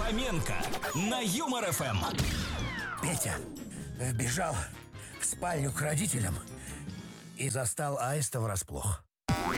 Фоменко на Юмор ФМ. Петя вбежал в спальню к родителям и застал Аиста врасплох.